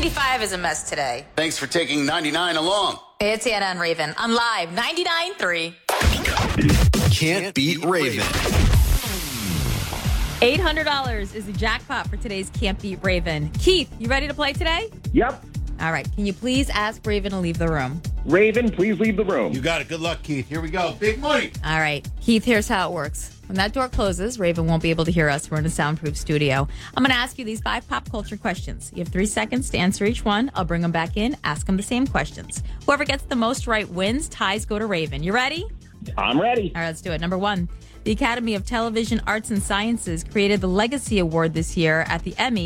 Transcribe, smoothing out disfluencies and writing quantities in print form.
95 is a mess today. Thanks for taking 99 along. It's Anna and Raven on Live 99.3. Can't beat Raven. $800 is the jackpot for today's Can't Beat Raven. Keith, you ready to play today? Yep. All right. Can you please ask Raven to leave the room? Raven, please leave the room. You got it. Good luck, Keith. Here we go. Big money. All right. Keith, here's how it works. When that door closes, Raven won't be able to hear us. We're in a soundproof studio. I'm going to ask you these 5 pop culture questions. You have 3 seconds to answer each one. I'll bring them back in, ask them the same questions. Whoever gets the most right wins. Ties go to Raven. You ready? I'm ready. All right, let's do it. Number 1. The Academy of Television Arts and Sciences created the Legacy Award this year at the Emmy